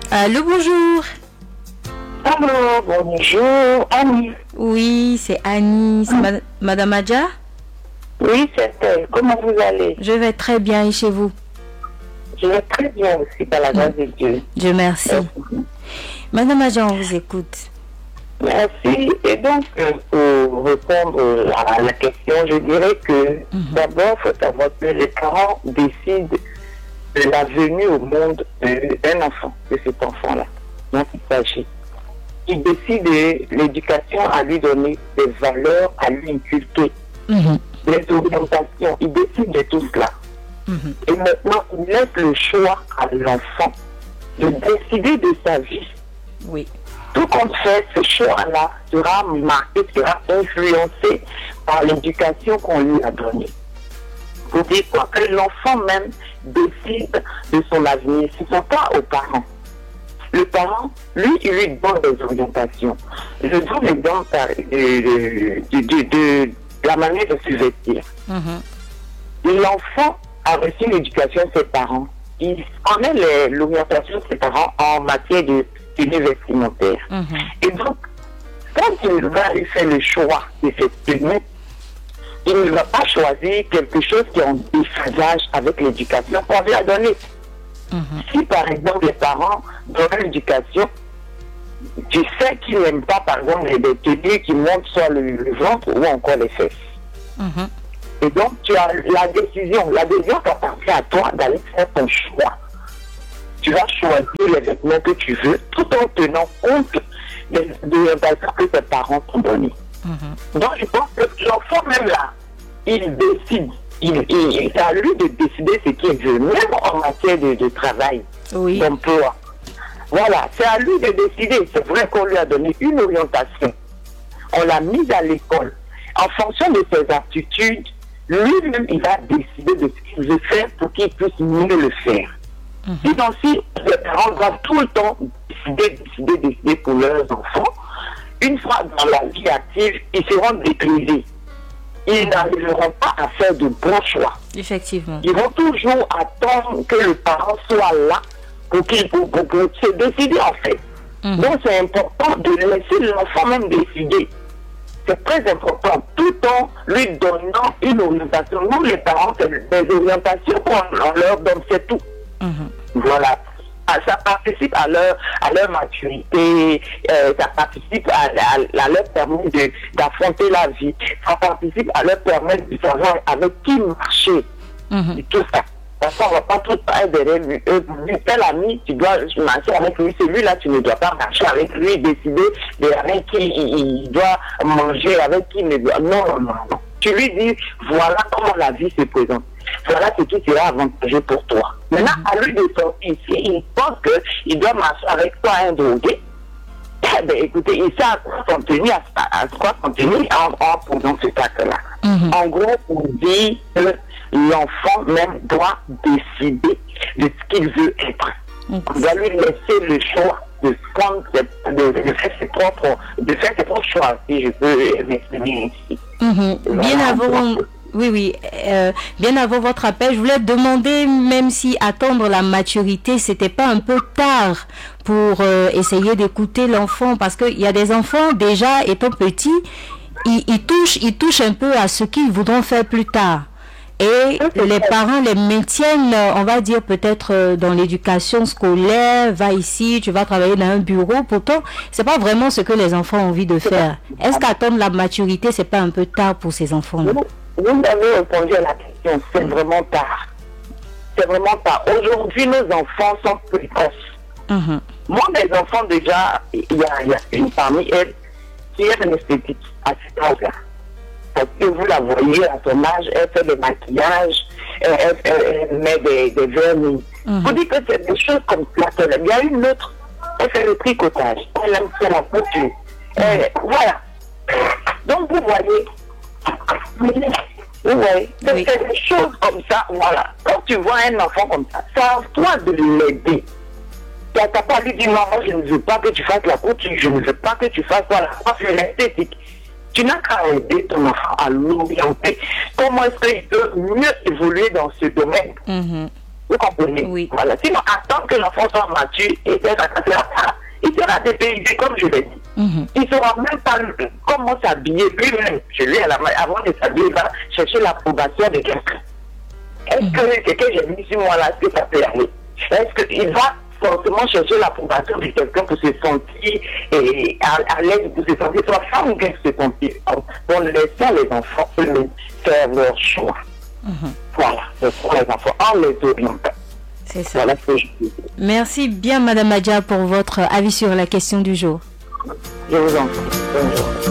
Allô, bonjour. Allô, bonjour, Annie. Oui, c'est Annie. C'est Madame Adja? Oui, c'est elle. Comment vous allez? Je vais très bien et chez vous? Je vais très bien aussi, par la grâce de Dieu. Dieu merci. Madame Adja, on vous écoute. Merci. Et donc, pour répondre à la question, je dirais que d'abord, il faut savoir que les parents décident de la venue au monde d'un enfant, de cet enfant-là, dont il s'agit. Ils décident de l'éducation à lui donner, des valeurs à lui inculquer, des orientations. Ils décident de tout cela. Et maintenant, ils laissent le choix à l'enfant de décider de sa vie. Oui. Tout compte fait, ce choix-là sera marqué, sera influencé par l'éducation qu'on lui a donnée. Vous dites quoi? Que l'enfant même décide de son avenir. Ce ne sont pas aux parents. Le parent, lui, il lui donne des orientations. Je donne l'exemple de la manière de se vêtir. L'enfant a reçu l'éducation de ses parents. Il connaît l'orientation de ses parents en matière de tenue vestimentaire. Et donc, quand il va faire le choix de cette tenue, il ne va pas choisir quelque chose qui est en déphasage avec l'éducation qu'on lui a donnée. Si par exemple les parents donnent l'éducation, tu sais qu'ils n'aiment pas par exemple des tenues qui montrent soit le ventre ou encore les fesses. Et donc tu as la décision t'appartient à toi d'aller faire ton choix. Tu vas choisir les vêtements que tu veux tout en tenant compte des orientations que tes parents t'ont données. Donc je pense que l'enfant même là, il décide. C'est à lui de décider ce qu'il veut, même en matière de travail, d'emploi. Voilà, c'est à lui de décider. C'est vrai qu'on lui a donné une orientation. On l'a mise à l'école. En fonction de ses aptitudes, lui-même, il va décider de ce qu'il veut faire pour qu'il puisse mieux le faire. Sinon, si les parents doivent tout le temps décider pour leurs enfants, une fois dans la vie active, ils seront déprimés. Ils n'arriveront pas à faire de bons choix. Effectivement. Ils vont toujours attendre que le parent soit là pour se décider en fait. Donc c'est important de laisser l'enfant même décider. C'est très important, tout en lui donnant une orientation. Nous les parents, c'est des orientations qu'on leur donne, c'est tout. Voilà. Ça participe à leur maturité, ça participe à leur permettre d'affronter la vie, ça participe à leur permettre de savoir avec qui marcher, et tout ça. Parce qu'on ne va pas tout le temps être derrière lui. Tel ami, tu dois marcher avec lui, celui-là, tu ne dois pas marcher avec lui, décider avec qui il doit manger, avec qui il ne doit. Non. Tu lui dis, voilà comment la vie se présente. Voilà ce qui sera avantageux pour toi. Maintenant, à lui de sortir ici, il pense qu'il doit marcher avec toi un drogué. Eh bien, écoutez, il sait à quoi s'en tenir, en posant cet acte-là. En gros, on dit que l'enfant même doit décider de ce qu'il veut être. On doit lui laisser le choix de faire ses propres choix, si je peux m'exprimer ici. Bien avant... Oui, bien avant votre appel, je voulais demander, même si attendre la maturité, c'était pas un peu tard pour essayer d'écouter l'enfant, parce qu'il y a des enfants, déjà étant petits, ils touchent un peu à ce qu'ils voudront faire plus tard. Et les parents les maintiennent, on va dire peut-être dans l'éducation scolaire, va ici, tu vas travailler dans un bureau. Pourtant, c'est pas vraiment ce que les enfants ont envie de faire. Est-ce qu'attendre la maturité, c'est pas un peu tard pour ces enfants-là? Vous avez répondu à la question, c'est vraiment tard. C'est vraiment tard. Aujourd'hui, nos enfants sont précoces. Moi, mes enfants, déjà, il y a une parmi elles qui est anesthétique à cet âge-là. Parce que vous la voyez à son âge, elle fait des maquillages, elle met des vernis. Vous dites que c'est des choses comme ça. Il y a une autre, elle fait le tricotage, elle aime faire la couture. Voilà. Donc, vous voyez, c'est des choses comme ça, voilà. Quand tu vois un enfant comme ça, c'est à toi de l'aider. Tu n'as pas lui dire, non, moi je ne veux pas que tu fasses la couture, je ne veux pas que tu fasses la coiffure, l'esthétique. Tu n'as qu'à aider ton enfant à l'orienter. Comment est-ce qu'il peut mieux évoluer dans ce domaine? Vous comprenez? Oui. Voilà. Sinon, attendre que l'enfant soit mature et faire ça, il sera dépaysé, comme je l'ai dit. Il ne saura même pas comment s'habiller. Lui-même, celui avant de s'habiller, il va chercher l'approbation de quelqu'un. Est-ce que quelqu'un j'ai mis sur moi là, est-ce que ça peut aller? Est-ce qu'il va forcément chercher l'approbation de quelqu'un pour se sentir à l'aise, pour se sentir soit femme ou bien se sentir homme? Pour laisser les enfants eux-mêmes faire leur choix. Voilà, pour les enfants, en les orientant. C'est ça. Voilà ce que je dis. Merci bien, Madame Adja, pour votre avis sur la question du jour. Je vous en prie. Bonjour.